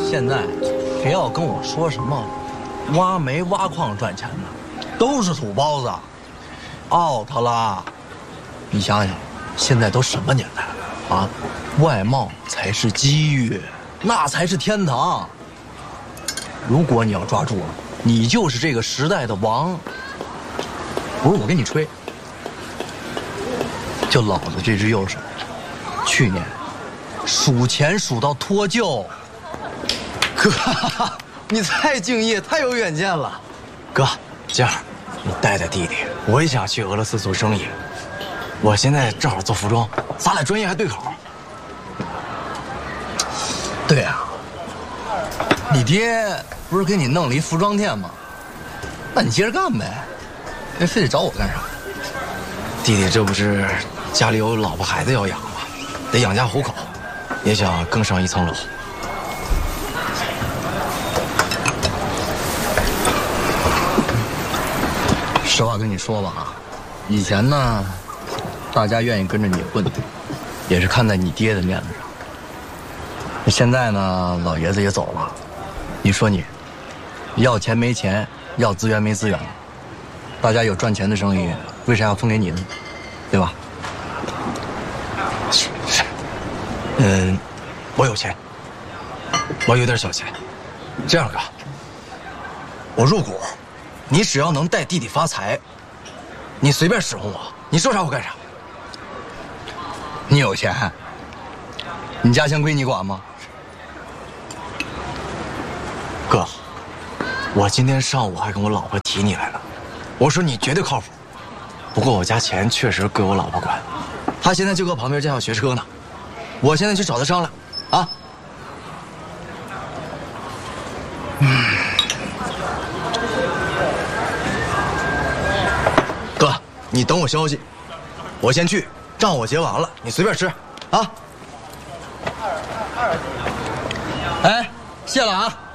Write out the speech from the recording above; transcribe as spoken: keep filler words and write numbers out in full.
现在非要跟我说什么挖煤挖矿赚钱的，都是土包子 ，out 了。你想想，现在都什么年代了啊？外贸才是机遇，那才是天堂。如果你要抓住了，你就是这个时代的王。不是我跟你吹，就老子这只右手，去年数钱数到脱臼。 哥，你太敬业，太有远见了。哥，这样，你带带弟弟，我也想去俄罗斯做生意。我现在正好做服装，咱俩专业还对口。 对啊，你爹不是给你弄了一服装店吗？那你接着干呗，别非得找我干啥？ 弟弟这不是家里有老婆孩子要养吗？得养家糊口，也想更上一层楼。 实话跟你说吧啊，以前呢，大家愿意跟着你混，也是看在你爹的面子上。现在呢，老爷子也走了，你说你，要钱没钱，要资源没资源，大家有赚钱的生意，为啥要分给你呢？对吧？ 是是，嗯，我有钱，我有点小钱。这样哥，我入股，你只要能带弟弟发财，你随便使唤我，你说啥我干啥。 你有钱，你家乡归你管吗？ 哥，我今天上午还跟我老婆提你来了，我说你绝对靠谱。不过我家钱确实归我老婆管，她现在就搁旁边驾校学车呢，我现在去找她商量，啊。嗯，哥，你等我消息，我先去，账我结完了，你随便吃，啊。 哎，谢了啊。